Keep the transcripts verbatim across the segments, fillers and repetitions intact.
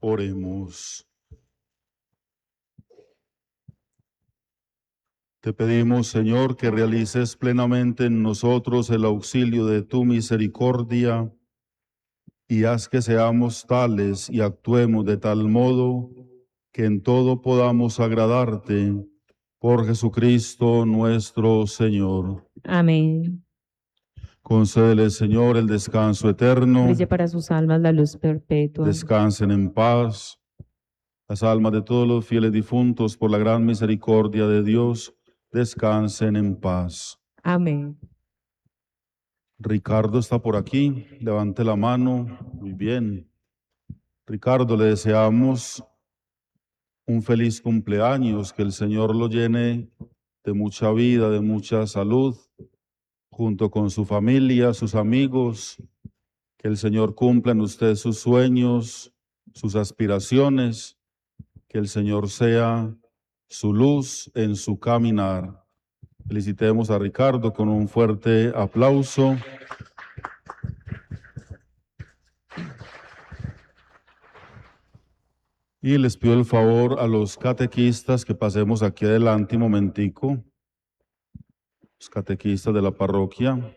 Oremos. Te pedimos, Señor, que realices plenamente en nosotros el auxilio de tu misericordia y haz que seamos tales y actuemos de tal modo que en todo podamos agradarte por Jesucristo nuestro Señor. Amén. Concédele, Señor, el descanso eterno. Brille para sus almas la luz perpetua. Descansen en paz las almas de todos los fieles difuntos por la gran misericordia de Dios. Descansen en paz. Amén. Ricardo está por aquí, levante la mano. Muy bien. Ricardo, le deseamos un feliz cumpleaños, que el Señor lo llene de mucha vida, de mucha salud, junto con su familia, sus amigos, que el Señor cumpla en usted sus sueños, sus aspiraciones, que el Señor sea su luz en su caminar. Felicitemos a Ricardo con un fuerte aplauso. Y les pido el favor a los catequistas que pasemos aquí adelante un momentico. Los catequistas de la parroquia.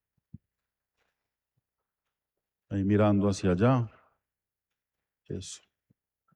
Ahí mirando hacia allá. Eso.